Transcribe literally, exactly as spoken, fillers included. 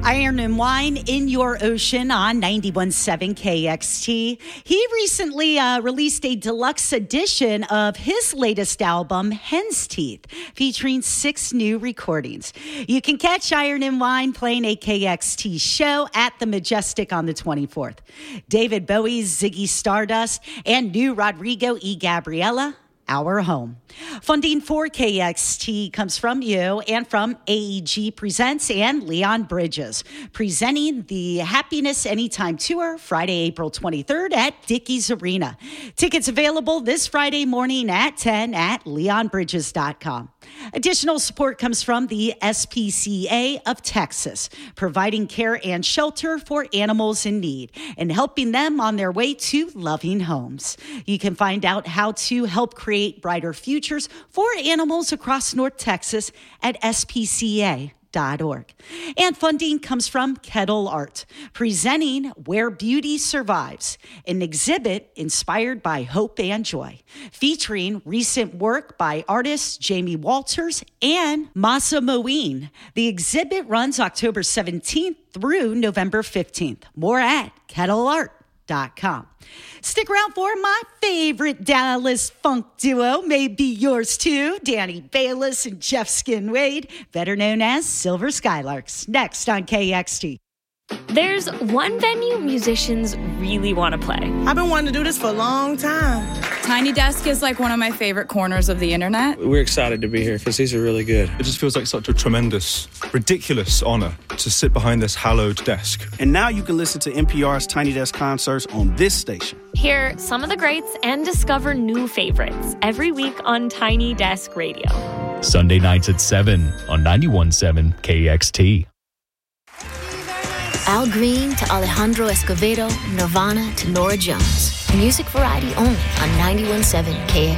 Iron and Wine in Your Ocean on ninety-one point seven K X T. He recently uh, released a deluxe edition of his latest album, Hen's Teeth, featuring six new recordings. You can catch Iron and Wine playing a K X T show at the Majestic on the twenty-fourth. David Bowie's Ziggy Stardust and new Rodrigo E. Gabriela, Our Home. Funding for K X T comes from you and from A E G Presents and Leon Bridges, presenting the Happiness Anytime Tour Friday, April twenty-third at Dickies Arena. Tickets available this Friday morning at ten at leon bridges dot com. Additional support comes from the S P C A of Texas, providing care and shelter for animals in need and helping them on their way to loving homes. You can find out how to help create brighter futures for animals across North Texas at S P C A dot org. And funding comes from Kettle Art, presenting Where Beauty Survives, an exhibit inspired by hope and joy, featuring recent work by artists Jamie Walters and Masa Moeen. The exhibit runs October seventeenth through November fifteenth. More at kettle art dot com. Stick around for my favorite Dallas funk duo, may be yours too, Danny Bayless and Jeff Skinwade, better known as Silver Skylarks, next on K X T. There's one venue musicians really want to play. I've been wanting to do this for a long time. Tiny Desk is like one of my favorite corners of the internet. We're excited to be here because these are really good. It just feels like such a tremendous, ridiculous honor to sit behind this hallowed desk. And now you can listen to N P R's Tiny Desk concerts on this station. Hear some of the greats and discover new favorites every week on Tiny Desk Radio. Sunday nights at seven on ninety-one point seven K X T. Al Green to Alejandro Escovedo, Nirvana to Nora Jones. Music variety only on ninety-one point seven K X T.